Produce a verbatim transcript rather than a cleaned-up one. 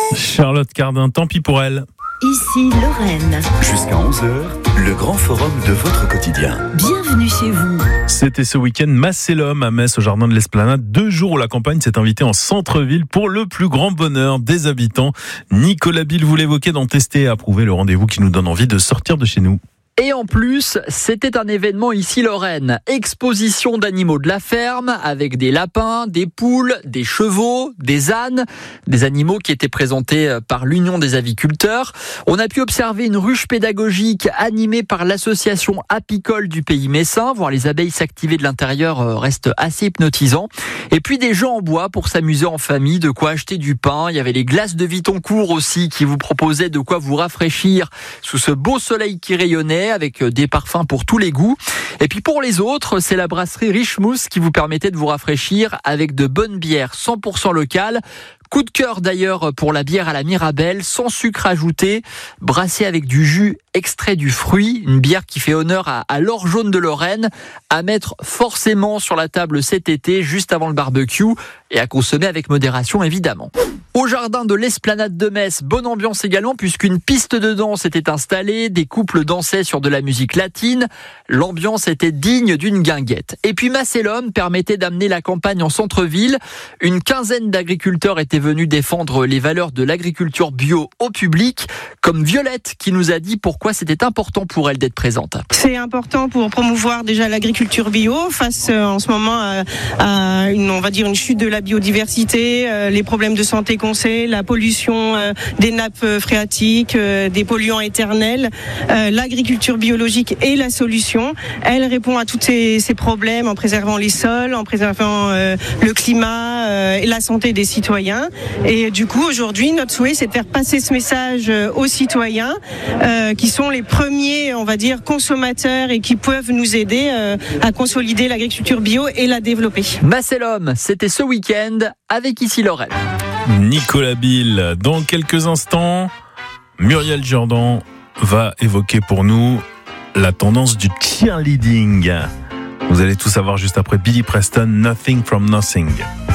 Charlotte Cardin, tant pis pour elle. Ici Lorraine. Jusqu'à onze heures, le grand forum de votre quotidien. Bienvenue chez vous. C'était ce week-end Macellum à Metz au jardin de l'Esplanade. Deux jours où la campagne s'est invitée en centre-ville pour le plus grand bonheur des habitants. Nicolas Bill, vous l'évoquez dans Tester et Approuver, le rendez-vous qui nous donne envie de sortir de chez nous. Et en plus, c'était un événement ici Lorraine. Exposition d'animaux de la ferme avec des lapins, des poules, des chevaux, des ânes, des animaux qui étaient présentés par l'Union des aviculteurs. On a pu observer une ruche pédagogique animée par l'association apicole du pays messin. Voir les abeilles s'activer de l'intérieur reste assez hypnotisant. Et puis des jeux en bois pour s'amuser en famille, de quoi acheter du pain. Il y avait les glaces de Vitoncourt aussi qui vous proposaient de quoi vous rafraîchir sous ce beau soleil qui rayonnait, avec des parfums pour tous les goûts. Et puis pour les autres, c'est la brasserie Richemousse qui vous permettait de vous rafraîchir avec de bonnes bières cent pour cent locales. Coup de cœur d'ailleurs pour la bière à la Mirabelle, sans sucre ajouté, brassée avec du jus extrait du fruit, une bière qui fait honneur à, à l'or jaune de Lorraine, à mettre forcément sur la table cet été, juste avant le barbecue, et à consommer avec modération évidemment. Au jardin de l'Esplanade de Metz, bonne ambiance également puisqu'une piste de danse était installée, des couples dansaient sur de la musique latine, l'ambiance était digne d'une guinguette. Et puis Macellum permettait d'amener la campagne en centre-ville, une quinzaine d'agriculteurs étaient venus défendre les valeurs de l'agriculture bio au public, comme Violette qui nous a dit pourquoi c'était important pour elle d'être présente. C'est important pour promouvoir déjà l'agriculture bio face euh, en ce moment à, à une, on va dire une chute de la biodiversité, euh, les problèmes de santé qu'on sait, la pollution euh, des nappes phréatiques, euh, des polluants éternels. Euh, l'agriculture biologique est la solution. Elle répond à tous ces, ces problèmes en préservant les sols, en préservant euh, le climat euh, et la santé des citoyens. Et du coup, aujourd'hui, notre souhait, c'est de faire passer ce message aux citoyens euh, qui sont les premiers, on va dire, consommateurs et qui peuvent nous aider euh, à consolider l'agriculture bio et la développer. Macellum, c'était ce week-end avec Ici Lorraine. Nicolas Bill, dans quelques instants, Muriel Jordan va évoquer pour nous la tendance du cheerleading. Vous allez tout savoir juste après Billy Preston, Nothing from Nothing.